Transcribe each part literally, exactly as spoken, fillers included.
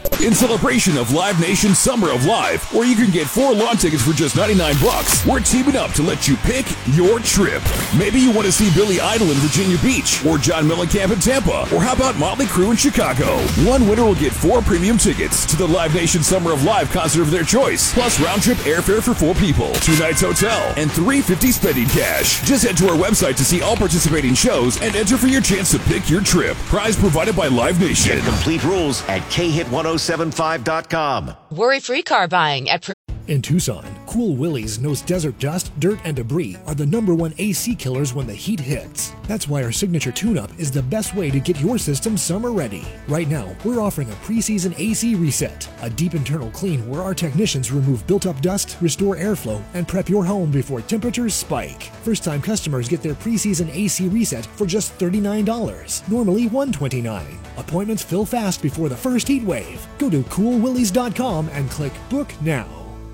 In celebration of Live Nation's Summer of Live, where you can get four lawn tickets for just ninety-nine bucks, we're teaming up to let you pick your trip. Maybe you want to see Billy Idol in Virginia Beach, or John Mellencamp in Tampa, or how about Motley Crue in Chicago? One winner will get four premium tickets to the Live Nation Summer of Live concert of their choice, plus round-trip airfare for four people, two nights hotel, and three hundred fifty dollars spending cash. Just head to our website to see all participating shows and enter for your chance to pick your trip. Prize provided by Live Nation. Get complete rules at K hit ten seventy-five dot com. Worry-free car buying at... Pre- In Tucson, Cool Willie's knows desert dust, dirt, and debris are the number one A C killers when the heat hits. That's why our signature tune-up is the best way to get your system summer ready. Right now, we're offering a preseason A C reset, a deep internal clean where our technicians remove built-up dust, restore airflow, and prep your home before temperatures spike. First-time customers get their preseason A C reset for just thirty-nine dollars, normally one hundred twenty-nine dollars. Appointments fill fast before the first heat wave. Go to cool willies dot com and click Book Now.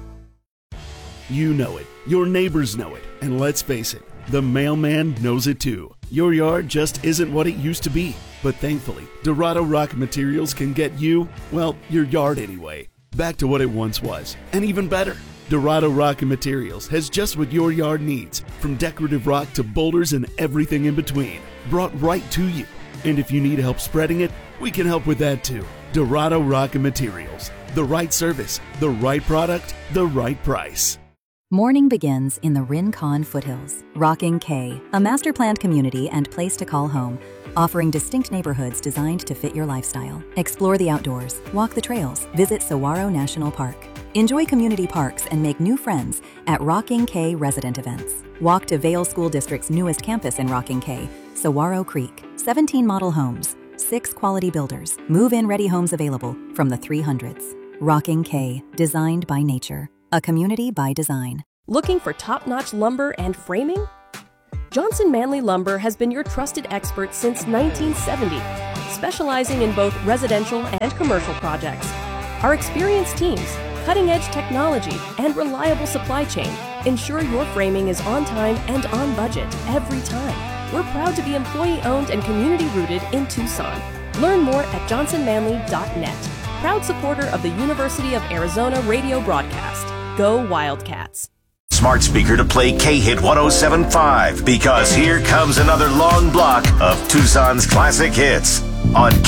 You know it, your neighbors know it, and let's face it, the mailman knows it too. Your yard just isn't what it used to be, but thankfully, Dorado Rock Materials can get you, well, your yard anyway, back to what it once was, and even better. Dorado Rock Materials has just what your yard needs, from decorative rock to boulders and everything in between, brought right to you. And if you need help spreading it, we can help with that too. Dorado Rock Materials, the right service, the right product, the right price. Morning begins in the Rincon Foothills. Rocking K, a master-planned community and place to call home, offering distinct neighborhoods designed to fit your lifestyle. Explore the outdoors, walk the trails, visit Saguaro National Park. Enjoy community parks and make new friends at Rocking K resident events. Walk to Vail School District's newest campus in Rocking K, Saguaro Creek. seventeen model homes, six quality builders, move-in ready homes available from the three hundreds. Rocking K, designed by nature. A community by design. Looking for top-notch lumber and framing? Johnson Manley Lumber has been your trusted expert since nineteen seventy, specializing in both residential and commercial projects. Our experienced teams, cutting-edge technology, and reliable supply chain ensure your framing is on time and on budget every time. We're proud to be employee-owned and community-rooted in Tucson. Learn more at johnson manley dot net. Proud supporter of the University of Arizona radio broadcast. Go Wildcats. Smart speaker to play K hit ten seventy-five, because here comes another long block of Tucson's classic hits on